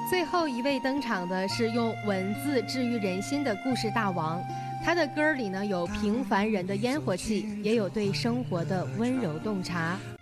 最后一位登场的是用文字治愈人心的故事大王，他的歌里呢有平凡人的烟火气，也有对生活的温柔洞察。